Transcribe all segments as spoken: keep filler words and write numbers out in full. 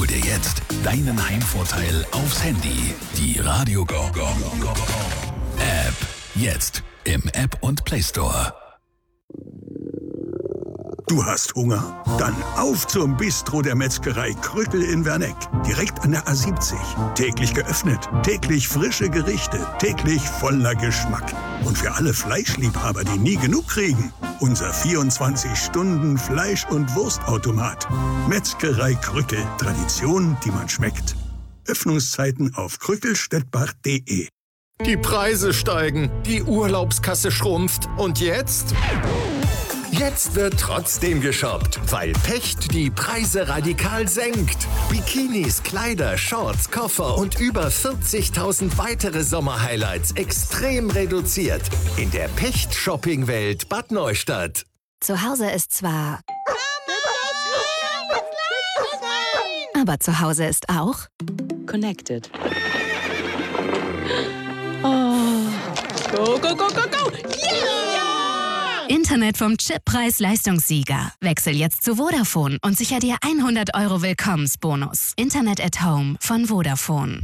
dir jetzt deinen Heimvorteil aufs Handy. Die Radio Go Go Go App. Jetzt im App und Play Store. Du hast Hunger? Dann auf zum Bistro der Metzgerei Krückel in Werneck. Direkt an der A siebzig. Täglich geöffnet, täglich frische Gerichte, täglich voller Geschmack. Und für alle Fleischliebhaber, die nie genug kriegen, unser vierundzwanzig Stunden Fleisch- und Wurstautomat. Metzgerei Krückel. Tradition, die man schmeckt. Öffnungszeiten auf krückelstettbach punkt de. Die Preise steigen, die Urlaubskasse schrumpft. Und jetzt? Jetzt wird trotzdem geshoppt, weil Pecht die Preise radikal senkt. Bikinis, Kleider, Shorts, Koffer und über vierzigtausend weitere Sommerhighlights extrem reduziert. In der Pecht-Shopping-Welt Bad Neustadt. Zu Hause ist zwar... Aber zu Hause ist auch... Connected. Oh. Go, go, go, go, go! Yeah! Internet vom Chippreis-Leistungssieger. Wechsel jetzt zu Vodafone und sicher dir hundert Euro Willkommensbonus. Internet at Home von Vodafone.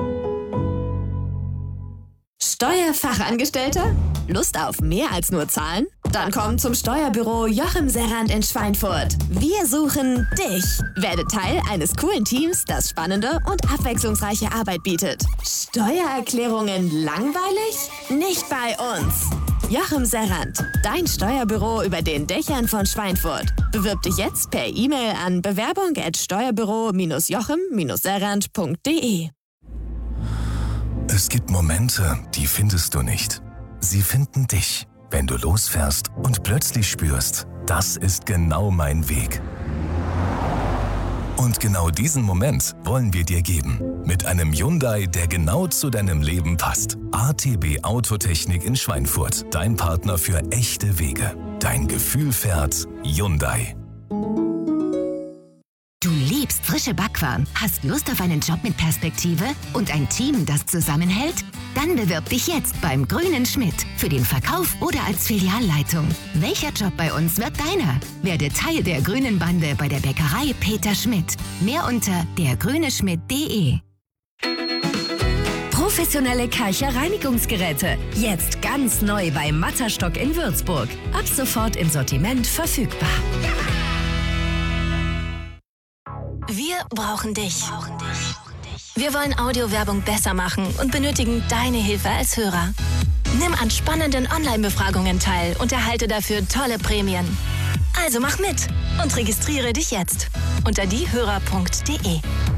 Steuerfachangestellter? Lust auf mehr als nur Zahlen? Dann komm zum Steuerbüro Jochen Serrand in Schweinfurt. Wir suchen dich. Werde Teil eines coolen Teams, das spannende und abwechslungsreiche Arbeit bietet. Steuererklärungen langweilig? Nicht bei uns. Jochen Serrand, dein Steuerbüro über den Dächern von Schweinfurt. Bewirb dich jetzt per E-Mail an bewerbung at steuerbüro jochem serrand punkt de. Es gibt Momente, die findest du nicht. Sie finden dich, wenn du losfährst und plötzlich spürst, das ist genau mein Weg. Und genau diesen Moment wollen wir dir geben. Mit einem Hyundai, der genau zu deinem Leben passt. A T B Autotechnik in Schweinfurt. Dein Partner für echte Wege. Dein Gefühl fährt Hyundai. Du liebst frische Backwaren, hast Lust auf einen Job mit Perspektive und ein Team, das zusammenhält? Dann bewirb dich jetzt beim Grünen Schmidt für den Verkauf oder als Filialleitung. Welcher Job bei uns wird deiner? Werde Teil der Grünen Bande bei der Bäckerei Peter Schmidt. Mehr unter der grüne schmidt punkt de. Professionelle Karcher Reinigungsgeräte. Jetzt ganz neu bei Matterstock in Würzburg. Ab sofort im Sortiment verfügbar. Wir brauchen dich. Wir wollen Audiowerbung besser machen und benötigen deine Hilfe als Hörer. Nimm an spannenden Online-Befragungen teil und erhalte dafür tolle Prämien. Also mach mit und registriere dich jetzt unter diehörer punkt de.